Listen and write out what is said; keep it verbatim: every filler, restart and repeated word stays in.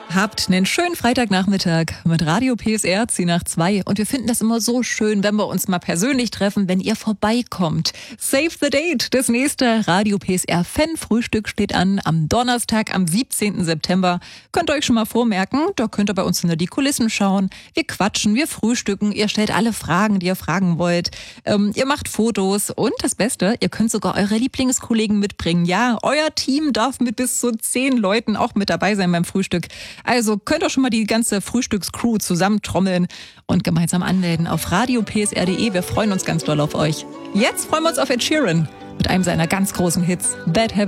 Habt einen schönen Freitagnachmittag mit Radio P S R zehn nach zwei. Und wir finden das immer so schön, wenn wir uns mal persönlich treffen, wenn ihr vorbeikommt. Save the date! Das nächste Radio P S R Fan-Frühstück steht an am Donnerstag, am siebzehnten September. Könnt ihr euch schon mal vormerken, da könnt ihr bei uns hinter die Kulissen schauen. Wir quatschen, wir frühstücken, ihr stellt alle Fragen, die ihr fragen wollt. Ähm, ihr macht Fotos und das Beste, ihr könnt sogar eure Lieblingskollegen mitbringen. Ja, euer Team darf mit bis zu zehn Leuten auch mit dabei sein beim Frühstück. Also könnt ihr schon mal die ganze Frühstückscrew zusammentrommeln und gemeinsam anmelden auf radio p s r punkt d e. Wir freuen uns ganz doll auf euch. Jetzt freuen wir uns auf Ed Sheeran mit einem seiner ganz großen Hits, Bad Habits.